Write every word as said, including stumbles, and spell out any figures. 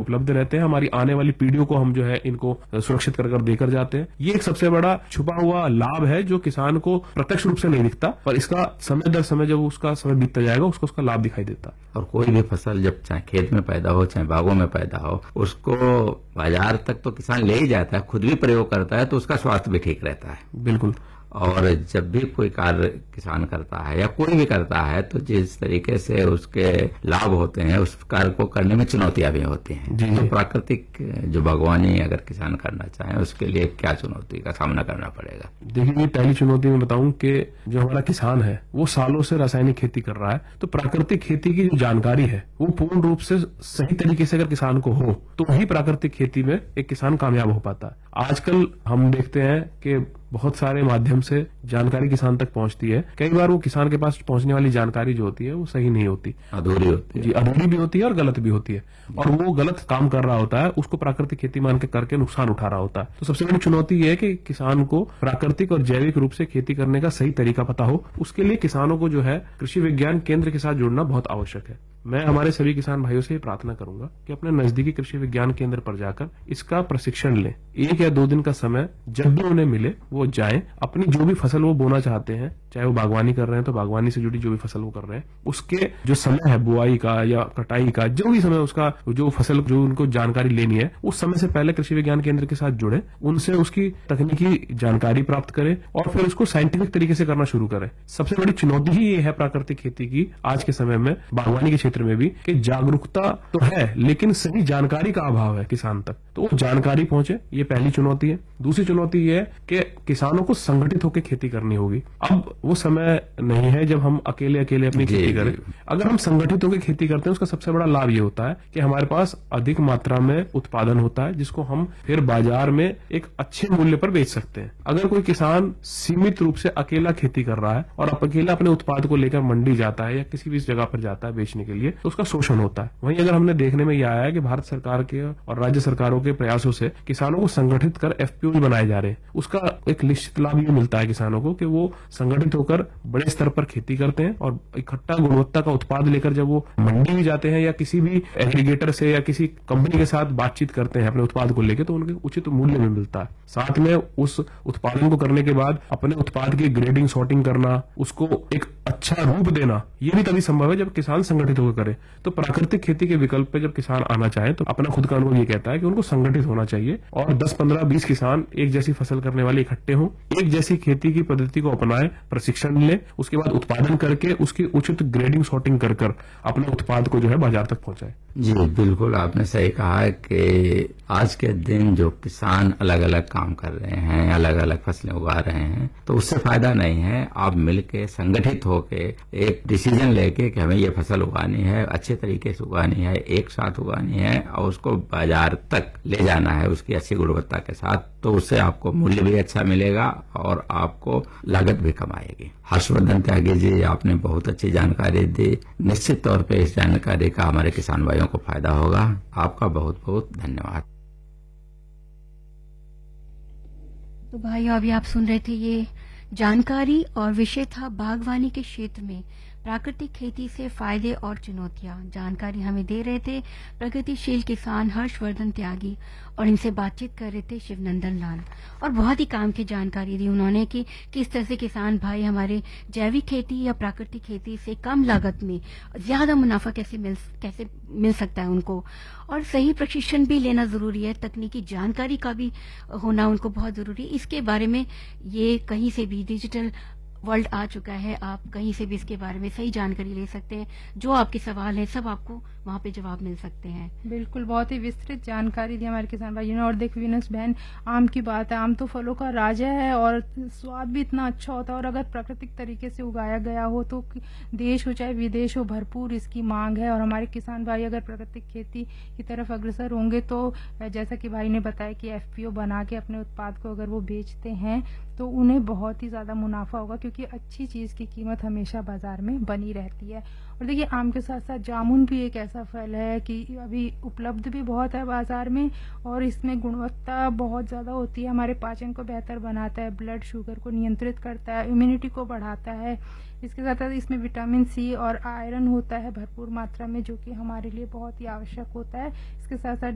उपलब्ध रहते हैं, हमारी आने वाली पीढ़ियों को हम जो है इनको सुरक्षित कर कर देकर जाते हैं। ये एक सबसे बड़ा छुपा हुआ लाभ है जो किसान को प्रत्यक्ष रूप से नहीं दिखता, पर इसका समय दर समय जब उसका समय बीतता जाएगा उसको उसका लाभ दिखाई देता। और कोई भी फसल जब चाहे खेत में पैदा हो चाहे बागों में पैदा हो, उसको बाजार तक तो किसान ले ही जाता है, खुद भी प्रयोग करता है, तो उसका स्वास्थ्य भी ठीक रहता है। बिल्कुल। और जब भी कोई कार्य किसान करता है या कोई भी करता है, तो जिस तरीके से उसके लाभ होते हैं उस कार्य को करने में चुनौतियां भी होती हैं। तो प्राकृतिक जो बागवानी अगर किसान करना चाहे उसके लिए क्या चुनौती का सामना करना पड़ेगा? देखिए, पहली चुनौती मैं बताऊं कि जो हमारा किसान है वो सालों से रासायनिक खेती कर रहा है, तो प्राकृतिक खेती की जो जानकारी है वो पूर्ण रूप से सही तरीके से अगर किसान को हो तो वही प्राकृतिक खेती में एक किसान कामयाब हो पाता है। आजकल हम देखते हैं कि बहुत सारे माध्यम से जानकारी किसान तक पहुंचती है, कई बार वो किसान के पास पहुंचने वाली जानकारी जो होती है वो सही नहीं होती, अधूरी होती है। जी, अधूरी भी होती है और गलत भी होती है, और वो गलत काम कर रहा होता है, उसको प्राकृतिक खेती मान के करके नुकसान उठा रहा होता है। तो सबसे बड़ी चुनौती ये है कि किसान को प्राकृतिक और जैविक रूप से खेती करने का सही तरीका पता हो। उसके लिए किसानों को जो है कृषि विज्ञान केंद्र के साथ जुड़ना बहुत आवश्यक है। मैं हमारे सभी किसान भाइयों से प्रार्थना करूंगा कि अपने नजदीकी कृषि विज्ञान केंद्र पर जाकर इसका प्रशिक्षण लें। एक या दो दिन का समय जब भी उन्हें मिले वो जाएं, अपनी जो भी फसल वो बोना चाहते हैं, चाहे वो बागवानी कर रहे हैं तो बागवानी से जुड़ी जो भी फसल वो कर रहे हैं, उसके जो समय है बुआई का या कटाई का, जो भी समय उसका जो फसल जो उनको जानकारी लेनी है, उस समय से पहले कृषि विज्ञान केंद्र के साथ जुड़े, उनसे उसकी तकनीकी जानकारी प्राप्त करें और फिर उसको साइंटिफिक तरीके से करना शुरू करें। सबसे बड़ी चुनौती ही ये है प्राकृतिक खेती की आज के समय में बागवानी के क्षेत्र में भी कि जागरूकता तो है लेकिन सही जानकारी का अभाव है किसान तक, तो वो जानकारी पहुंचे, ये पहली चुनौती है। दूसरी चुनौती ये है कि किसानों को संगठित होकर खेती करनी होगी। अब वो समय नहीं है जब हम अकेले अकेले अपनी खेती करें। अगर हम संगठित होकर खेती करते हैं उसका सबसे बड़ा लाभ ये होता है कि हमारे पास अधिक मात्रा में उत्पादन होता है जिसको हम फिर बाजार में एक अच्छे मूल्य पर बेच सकते हैं। अगर कोई किसान सीमित रूप से अकेला खेती कर रहा है और अकेला अपने उत्पाद को लेकर मंडी जाता है या किसी भी जगह पर जाता है बेचने के लिए, तो उसका शोषण होता है। वहीं अगर हमने देखने में यह आया है कि भारत सरकार के और राज्य सरकारों के प्रयासों से किसानों को संगठित कर एफपीओ बनाए जा रहे हैं, उसका एक निश्चित लाभ ये मिलता है किसानों को कि वो संगठित होकर बड़े स्तर पर खेती करते हैं और इकट्ठा गुणवत्ता का उत्पाद लेकर जब वो मंडी भी जाते हैं या किसी भी एग्रीगेटर से या किसी कंपनी के साथ बातचीत करते हैं अपने उत्पाद को लेकर, तो उनके उचित मूल्य में मिलता है। साथ में उस उत्पादन को करने के बाद अपने उत्पाद की ग्रेडिंग सॉर्टिंग करना, उसको एक अच्छा रूप देना, ये भी तभी संभव है जब किसान संगठित होकर करे। तो प्राकृतिक खेती के विकल्प पे जब किसान आना चाहे तो अपना खुद का अनुभव ये कहता है कि उनको संगठित होना चाहिए और दस पंद्रह बीस किसान एक जैसी फसल करने वाले इकट्ठे हों, एक जैसी खेती की पद्धति को अपनाएं, प्रशिक्षण लें, उसके बाद उत्पादन करके उसकी उचित ग्रेडिंग सॉर्टिंग कर कर अपने उत्पाद को जो है बाजार तक पहुंचाए। जी बिल्कुल, आपने सही कहा है कि आज के दिन जो किसान अलग अलग काम कर रहे हैं, अलग अलग फसलें उगा रहे हैं, तो उससे फायदा नहीं है। आप मिलके संगठित होके एक डिसीजन लेके कि हमें ये फसल उगानी है, अच्छे तरीके से उगानी है, एक साथ उगानी है और उसको बाजार तक ले जाना है उसकी अच्छी गुणवत्ता के साथ, तो उससे आपको मूल्य भी अच्छा मिलेगा और आपको लागत भी कम आएगी। हर्षवर्धन त्यागी जी, आपने बहुत अच्छी जानकारी दी। निश्चित तौर पे इस जानकारी का हमारे किसान भाइयों को फायदा होगा। आपका बहुत बहुत धन्यवाद। तो भाइयों, अभी आप सुन रहे थे ये जानकारी और विषय था बागवानी के क्षेत्र में प्राकृतिक खेती से फायदे और चुनौतियां। जानकारी हमें दे रहे थे प्रगतिशील किसान हर्षवर्धन त्यागी और इनसे बातचीत कर रहे थे शिवनंदन लाल। और बहुत ही काम की जानकारी दी उन्होंने कि किस तरह से किसान भाई हमारे जैविक खेती या प्राकृतिक खेती से कम लागत में ज्यादा मुनाफा कैसे मिल कैसे मिल सकता है उनको, और सही प्रशिक्षण भी लेना जरूरी है, तकनीकी जानकारी का भी होना उनको बहुत जरूरी है। इसके बारे में ये कहीं से भी डिजिटल वर्ल्ड आ चुका है, आप कहीं से भी इसके बारे में सही जानकारी ले सकते हैं। जो आपके सवाल है सब आपको वहाँ पे जवाब मिल सकते हैं। बिल्कुल, बहुत ही विस्तृत जानकारी दी हमारे किसान भाइयों ने। और देख विनस बहन, आम की बात है, आम तो फलों का राजा है और स्वाद भी इतना अच्छा होता है, और अगर प्राकृतिक तरीके से उगाया गया हो तो देश हो चाहे विदेश हो भरपूर इसकी मांग है। और हमारे किसान भाई अगर प्राकृतिक खेती की तरफ अग्रसर होंगे तो जैसा कि भाई ने बताया कि एफपीओ बना के अपने उत्पाद को अगर वो बेचते हैं तो उन्हें बहुत ही ज्यादा मुनाफा होगा, क्योंकि अच्छी चीज की कीमत हमेशा बाजार में बनी रहती है। और देखिए, आम के साथ साथ जामुन भी एक ऐसा फल है कि अभी उपलब्ध भी बहुत है बाजार में और इसमें गुणवत्ता बहुत ज्यादा होती है। हमारे पाचन को बेहतर बनाता है, ब्लड शुगर को नियंत्रित करता है, इम्यूनिटी को बढ़ाता है। इसके साथ साथ इसमें विटामिन सी और आयरन होता है भरपूर मात्रा में, जो कि हमारे लिए बहुत ही आवश्यक होता है। इसके साथ साथ